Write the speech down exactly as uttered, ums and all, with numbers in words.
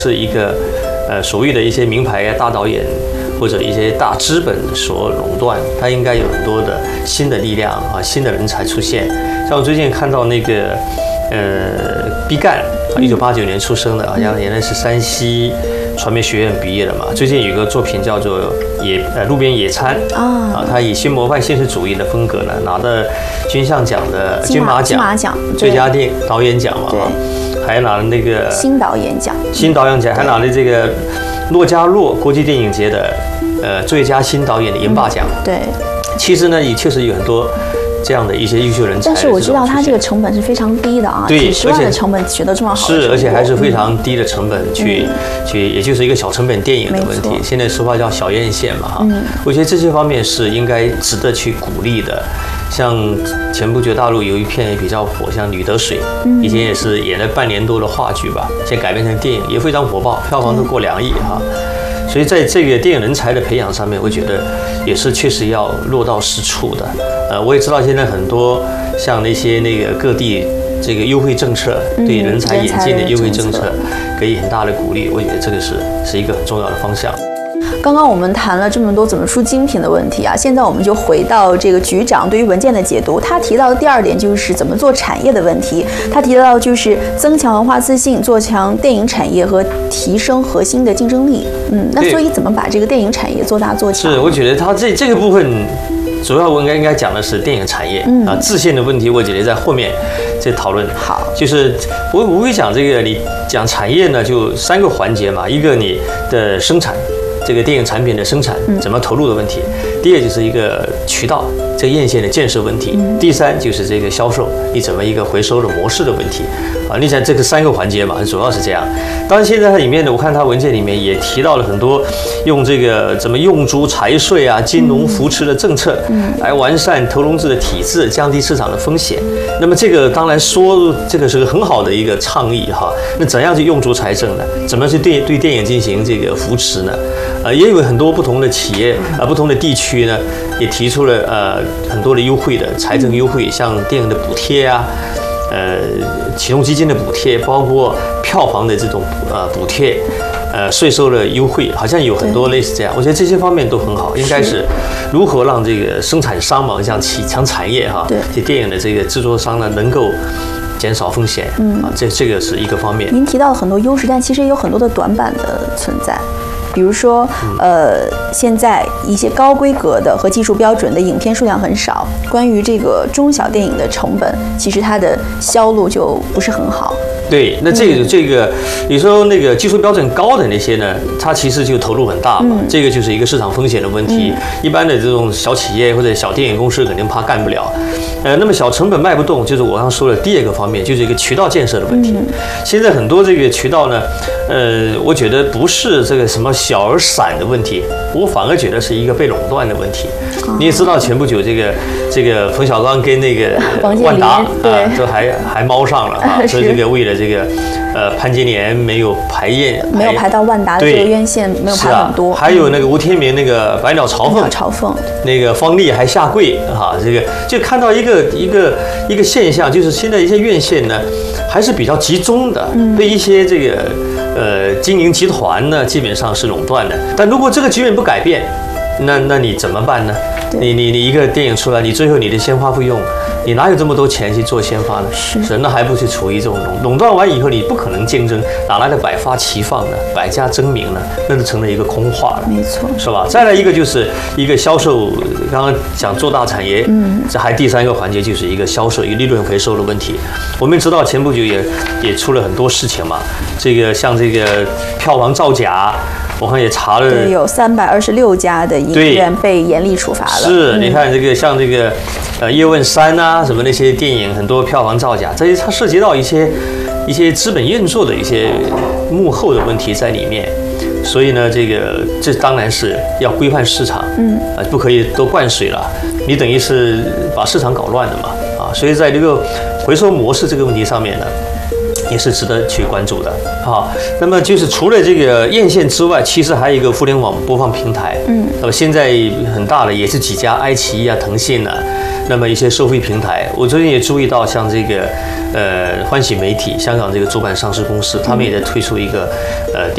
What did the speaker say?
是一个呃所谓的一些名牌大导演或者一些大资本所垄断，它应该有很多的新的力量啊，新的人才出现。像我最近看到那个呃毕赣啊，一九八九年出生的，好像原来是山西传媒学院毕业的嘛。最近有个作品叫做野呃路边野餐啊，他以新魔幻现实主义的风格呢，拿了金像奖的金马奖最佳电影导演奖嘛。还拿了那个新导演奖， 新导演奖还拿了这个诺加洛国际电影节的呃最佳新导演的银霸奖。 对， 其实呢也确实有很多这样的一些优秀人才。 但是我知道他这个成本是非常低的啊， 对， 几十万的成本取得这么好的成果， 是，而且还是非常低的成本去、嗯、去，也就是一个小成本电影的问题。现在说话叫小院线嘛哈、嗯，我觉得这些方面是应该值得去鼓励的。像前不久大陆有一片也比较火，像《女得水》，以前也是演了半年多的话剧吧，现在改编成电影也非常火爆，票房都过两亿哈。所以在这个电影人才的培养上面，我觉得也是确实要落到实处的。呃，我也知道现在很多像那些那个各地这个优惠政策，对人才引进的优惠政策给予很大的鼓励，我觉得这个是是一个很重要的方向。 刚刚我们谈了这么多怎么出精品的问题啊，现在我们就回到这个局长对于文件的解读。他提到的第二点就是怎么做产业的问题。他提到就是增强文化自信，做强电影产业和提升核心的竞争力。嗯，那所以怎么把这个电影产业做大做强？ 是，我觉得他这这个部分主要我应该应该讲的是电影产业、嗯、啊，自信的问题，我觉得在后面再讨论。 好， 就是我我会讲这个，你讲产业呢，就三个环节嘛，一个你的生产。这个电影产品的生产怎么投入的问题，第二就是一个渠道这个院线的建设问题，第三就是这个销售你怎么一个回收的模式的问题啊。你想这个三个环节嘛，主要是这样。当然现在它里面呢，我看它文件里面也提到了很多用这个怎么用足财税啊、金融扶持的政策，来完善投融资的体制，降低市场的风险。那么这个当然说这个是个很好的一个倡议哈。那怎样去用足财政呢？怎么去对对电影进行这个扶持呢？呃，也有很多不同的企业啊、呃，不同的地区呢，也提出了呃很多的优惠的财政优惠，像电影的补贴啊，呃，启动基金的补贴，包括票房的这种呃补贴，呃，税收的优惠，好像有很多类似这样。我觉得这些方面都很好，应该是如何让这个生产商嘛，像起强产业哈，这电影的这个制作商呢，能够减少风险，嗯啊，这这个是一个方面。 您提到了很多优势，但其实也有很多的短板的存在。比如说，呃，现在一些高规格的和技术标准的影片数量很少。关于这个中小电影的成本，其实它的销路就不是很好。 对，那这个、嗯、这个，你说那个技术标准高的那些呢，它其实就投入很大嘛，嗯、这个就是一个市场风险的问题。嗯、一般的这种小企业或者小电影公司肯定怕干不了。呃，那么小成本卖不动，就是我刚说的第二个方面，就是一个渠道建设的问题。嗯、现在很多这个渠道呢，呃，我觉得不是这个什么小而散的问题，我反而觉得是一个被垄断的问题。哦、你也知道，前不久这个这个冯小刚跟那个万达啊，都还还猫上了啊，说这个为了这个呃潘金莲没有排院， 没有排到万达的这个院线，没有排很多。 啊、还有那个吴天明那个百鸟朝凤， 朝凤那个方丽还下跪哈、啊，这个就看到一个。一个一个现象，就是现在一些院线呢，还是比较集中的，被一些这个呃经营集团呢，基本上是垄断的。但如果这个局面不改变，那那你怎么办呢？你你你一个电影出来，你最后你的先发费用，你哪有这么多钱去做先发呢？ 是， 是那还不是处于这种垄垄断完以后，你不可能竞争，哪来的百花齐放呢？百家争鸣呢？那就成了一个空话了， 没错， 是吧？再来一个就是一个销售，刚刚讲做大产业，嗯，这还第三个环节就是一个销售，一个利润回收的问题。我们知道前不久也也出了很多事情嘛，这个像这个票房造假。我看也查了， 对，有三百二十六家的影院被严厉处罚了。 是，你看这个像这个，呃，叶问三啊，什么那些电影，很多票房造假，这些它涉及到一些一些资本运作的一些幕后的问题在里面。所以呢，这个这当然是要规范市场，嗯，啊，不可以都灌水了，你等于是把市场搞乱了嘛，啊，所以在这个回收模式这个问题上面呢。也是值得去关注的啊。那么就是除了这个院线之外，其实还有一个互联网播放平台。嗯，那么现在很大的也是几家，爱奇艺啊、腾讯啊，那么一些收费平台。我最近也注意到，像这个呃欢喜媒体，香港这个主板上市公司，他们也在推出一个呃。